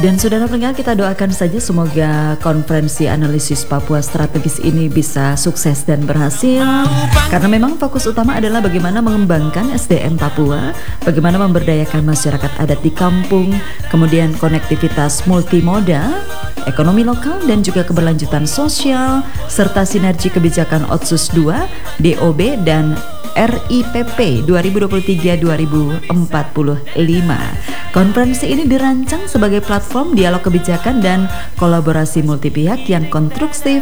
Dan saudara pendengar, kita doakan saja semoga konferensi analisis Papua strategis ini bisa sukses dan berhasil. Karena memang fokus utama adalah bagaimana mengembangkan SDM Papua, bagaimana memberdayakan masyarakat adat di kampung, kemudian konektivitas multimoda, ekonomi lokal dan juga keberlanjutan sosial, serta sinergi kebijakan Otsus 2, DOB dan RIPP 2023-2045. Konferensi ini dirancang sebagai platform dialog kebijakan dan kolaborasi multi pihak yang konstruktif